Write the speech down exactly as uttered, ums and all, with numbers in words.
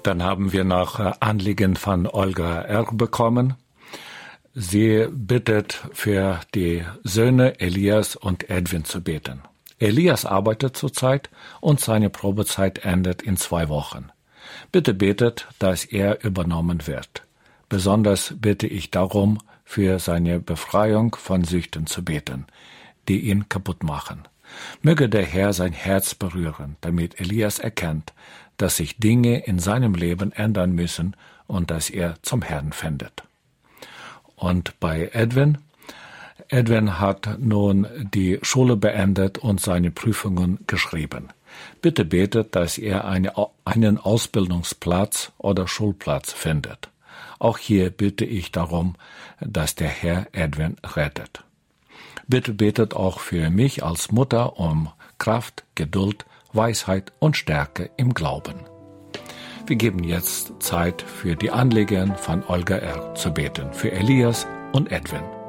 Dann haben wir noch Anliegen von Olga R. bekommen. Sie bittet für die Söhne Elias und Edwin zu beten. Elias arbeitet zurzeit und seine Probezeit endet in zwei Wochen. Bitte betet, dass er übernommen wird. Besonders bitte ich darum, für seine Befreiung von Süchten zu beten, die ihn kaputt machen. Möge der Herr sein Herz berühren, damit Elias erkennt, dass sich Dinge in seinem Leben ändern müssen und dass er zum Herrn findet. Und bei Edwin, Edwin hat nun die Schule beendet und seine Prüfungen geschrieben. Bitte betet, dass er eine, einen Ausbildungsplatz oder Schulplatz findet. Auch hier bitte ich darum, dass der Herr Edwin rettet. Bitte betet auch für mich als Mutter um Kraft, Geduld, Weisheit und Stärke im Glauben. Wir geben jetzt Zeit für die Anliegen von Olga R. zu beten, für Elias und Edwin.